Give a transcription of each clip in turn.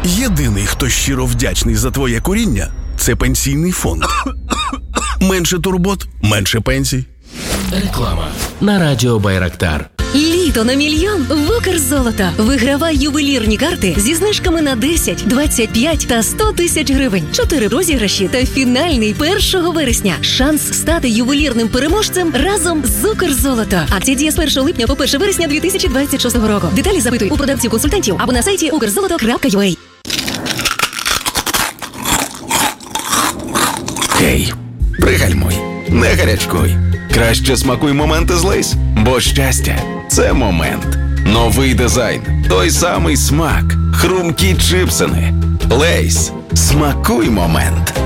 Єдиний, хто щиро вдячний за твоє куріння – це Пенсійний фонд. Менше турбот, менше пенсій. Реклама на радіо Байрактар. Літо на мільйон в Укрзолото. Вигравай ювелірні карти зі знижками на 10, 25 та 100 тисяч гривень. 4 розіграші та фінальний 1 вересня. Шанс стати ювелірним переможцем разом з Укрзолото. Акція діє з 1 липня по 1 вересня 2026 року. Деталі запитуй у продавців-консультантів або на сайті ukrzoloto.ua. Гей, пригальмуй, не гарячкуй. Краще смакуй моменти з Лейс, бо щастя – це момент. Новий дизайн, той самий смак, хрумкі чипсини. Лейс, смакуй момент.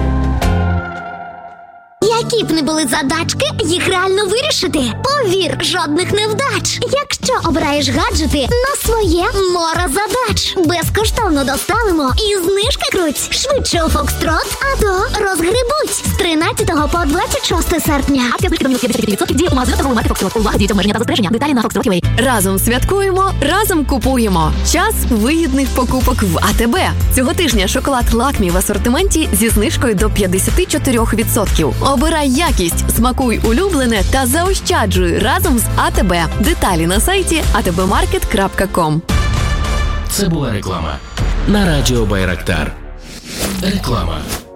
Які б не були задачки, їх реально вирішити. Повір, жодних невдач. Якщо обираєш гаджети на своє море задач. Безкоштовно доставимо і знижки круть. Швидше у Фокстрот, а то розгребуть. З 13 по 26 серпня. Акція знижки до мінус 55% діє у магазинах торгової марки Фокстрот. Увага, діють обмеження та застереження. Деталі на Foxtrot.ua. Разом святкуємо, разом купуємо. Час вигідних покупок в АТБ. Цього тижня шоколад Лакмі в асортименті зі знижкою до 54%. Обирай якість, смакуй улюблене та заощаджуй разом з АТБ. Деталі на сайті atbmarket.com. Це була реклама на радіо Байрактар. Реклама.